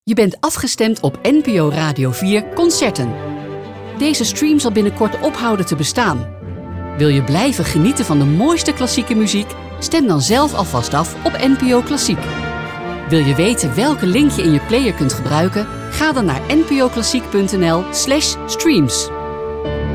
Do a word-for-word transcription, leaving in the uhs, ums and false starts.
Je bent afgestemd op N P O Radio vier Concerten. Deze stream zal binnenkort ophouden te bestaan. Wil je blijven genieten van de mooiste klassieke muziek? Stem dan zelf alvast af op N P O Klassiek. Wil je weten welke link je in je player kunt gebruiken? Ga dan naar n p o klassiek punt n l slash streams.